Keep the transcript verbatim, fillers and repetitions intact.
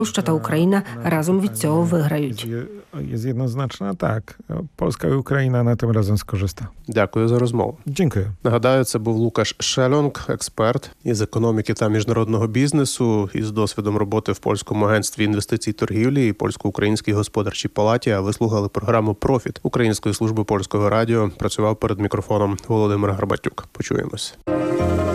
Польща та Україна разом від цього виграють. Jest jednoznaczna, tak. Polska i Ukraina na tym razem skorzysta. Дякую за розмову. Dziękuję. Нагадаю, це був Лукаш Шелонг, експерт із економіки та міжнародного бізнесу, із досвідом роботи в Польському агентстві інвестицій і торгівлі і Польсько-Українській господарчій палаті. А ви слухали програму «Профіт» Української служби Польського радіо. Працював перед мікрофоном Володимир Гарбатюк. Почуємось.